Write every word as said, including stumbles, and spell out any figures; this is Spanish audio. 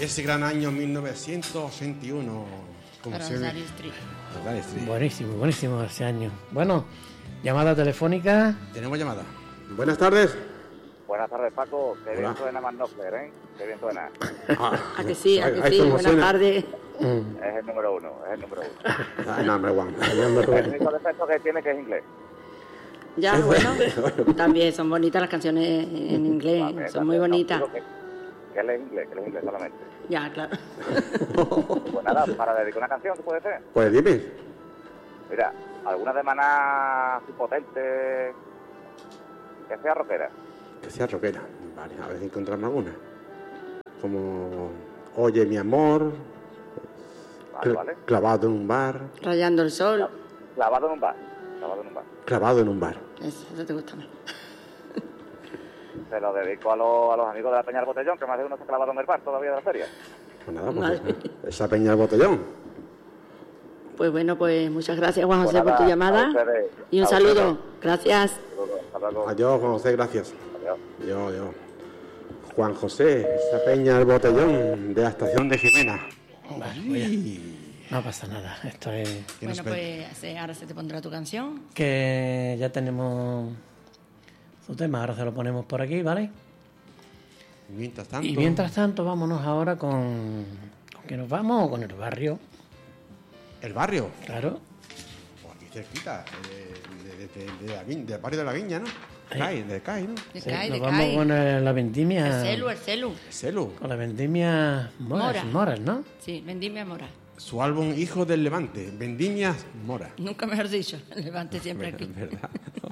ese gran año mil novecientos ochenta y uno. Como Para se ve. Rosario Street. Rosario Street. Buenísimo, buenísimo ese año. Bueno, llamada telefónica. Tenemos llamada. Buenas tardes. Buenas tardes, Paco. Qué Hola. bien suena Manofler, ¿eh? Qué bien suena. ¿A que sí? ¿A Ahí- que ahí sí? como Buenas suena. tardes. Mm, Es el número uno, es el número uno. Ah, number one. El único defecto que tiene que es inglés. Ya, bueno. También son bonitas las canciones en inglés. Vale, Son muy vale, no, bonitas. digo Que, que él es inglés, que él es inglés solamente. Ya, claro. Pues nada, para dedicar una canción, ¿qué puede ser? Pues dime. Mira, alguna de Maná así potente, que sea rockera. Que sea rockera. Vale, a ver si encontramos alguna. Como Oye mi amor. Vale, cl- vale. Clavado en un bar. Rayando el sol. Clavado en un bar. Clavado en un bar. Clavado en un bar. Eso, eso te gusta más. Se lo dedico a, los- a los amigos de la Peña del Botellón, que más de uno se ha clavado en el bar todavía de la feria. Pues nada, pues Vale. esa peña del botellón. Pues bueno, pues muchas gracias, Juan Pues José, por nada, tu a llamada. ustedes, Y un a saludo. ustedes. Gracias. Hasta luego. Adiós, Juan José, gracias. Adiós. Yo, yo. Juan José, esa peña del botellón de la estación de Jimena. Vale, pues ya. No pasa nada. Esto es ¿Qué nos Bueno, pe- pues eh, ahora se te pondrá tu canción. que ya tenemos su tema. Ahora se lo ponemos por aquí, ¿vale? Mientras tanto. Y mientras tanto, vámonos ahora con. ¿Con qué nos vamos? Con el barrio. El barrio. Claro. Pues aquí cerquita. De, de, de, de la viña- del barrio de la Viña, ¿no? Ahí. Cai, de Cai, ¿no? De Sí, Cai, nos de vamos Cai. con el- la vendimia. El celu, el celu. Celu. Con la vendimia Moras, Mora. Moras, ¿no? Sí, vendimia mora. Su álbum Hijos del Levante. Vendimias Mora. Nunca mejor dicho. Levante siempre aquí. ¿Verdad?